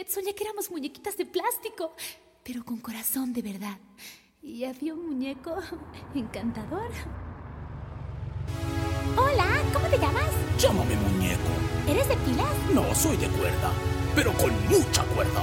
soñé que éramos muñequitas de plástico, pero con corazón de verdad. Y había un muñeco encantador. Hola, ¿cómo te llamas? Llámame muñeco. ¿Eres de pilas? No, soy de cuerda, pero con mucha cuerda.